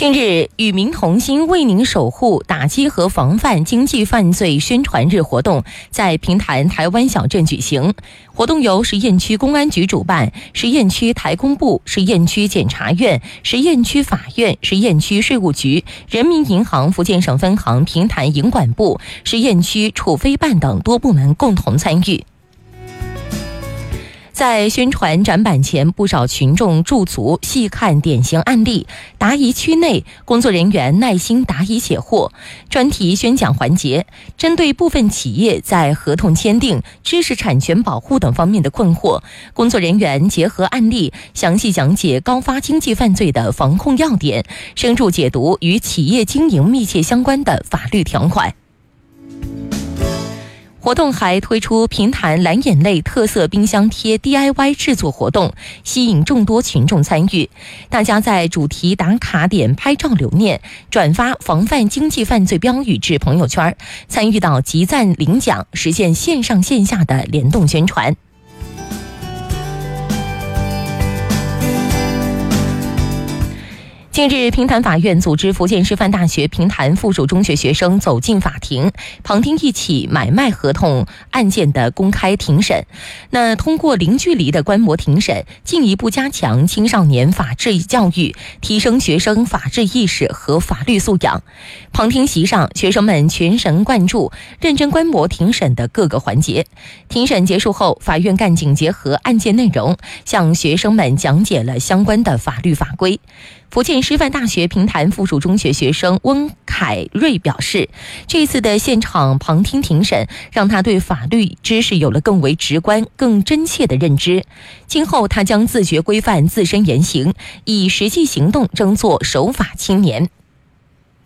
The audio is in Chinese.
近日，与民同心为您守护打击和防范经济犯罪宣传日活动在平潭台湾小镇举行。活动由实验区公安局主办，实验区台工部、实验区检察院、实验区法院、实验区税务局、人民银行福建省分行平潭营管部、实验区处非办等多部门共同参与。在宣传展板前，不少群众驻足细看典型案例。答疑区内，工作人员耐心答疑解惑。专题宣讲环节，针对部分企业在合同签订、知识产权保护等方面的困惑，工作人员结合案例，详细讲解高发经济犯罪的防控要点，深入解读与企业经营密切相关的法律条款。活动还推出平潭蓝眼泪特色冰箱贴 DIY 制作活动，吸引众多群众参与。大家在主题打卡点拍照留念，转发防范经济犯罪标语至朋友圈，参与到集赞领奖，实现线上线下的联动宣传。近日，平潭法院组织福建师范大学平潭附属中学学生走进法庭，旁听一起买卖合同案件的公开庭审。通过零距离的观摩庭审，进一步加强青少年法治教育，提升学生法治意识和法律素养。旁听席上，学生们全神贯注，认真观摩庭审的各个环节。庭审结束后，法院干警结合案件内容，向学生们讲解了相关的法律法规。福建师范大学平潭附属中学学生温凯瑞表示，这次的现场旁听庭审让他对法律知识有了更为直观、更真切的认知。今后他将自觉规范自身言行，以实际行动争做守法青年。